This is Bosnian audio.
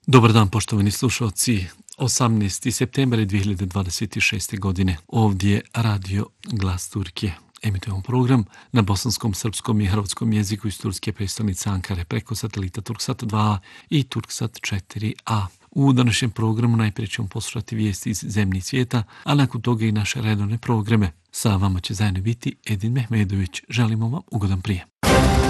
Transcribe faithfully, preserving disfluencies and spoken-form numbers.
Dobar dan, poštovani slušalci. osamnaesti septembar dvije hiljade dvadeset šeste. godine. Ovdje je Radio Glas Turke. Emitujemo program na bosanskom, srpskom i hrvatskom jeziku iz turske prestolnice Ankare preko satelita Turksat dva i Turksat četiri a. U današnjem programu najprije ćemo poslušati vijesti iz zemlje i svijeta, a nakon toga i naše redovne programe. Sa vama će zajedno biti Edin Mehmedović. Želimo vam ugodan prijem.